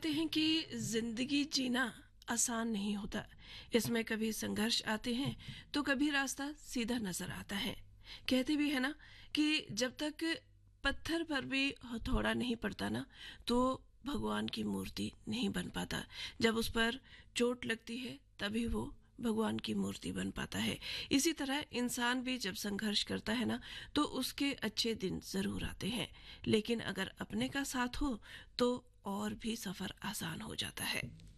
कहते हैं कि जिंदगी जीना आसान नहीं होता। इसमें कभी संघर्ष आते हैं तो कभी रास्ता सीधा नजर आता है। कहते भी है ना कि जब तक पत्थर पर भी हथौड़ा नहीं पड़ता ना, तो भगवान की मूर्ति नहीं बन पाता। जब उस पर चोट लगती है तभी वो भगवान की मूर्ति बन पाता है। इसी तरह इंसान भी जब संघर्ष करता है ना, तो उसके अच्छे दिन जरूर आते हैं, लेकिन अगर अपने का साथ हो तो और भी सफर आसान हो जाता है।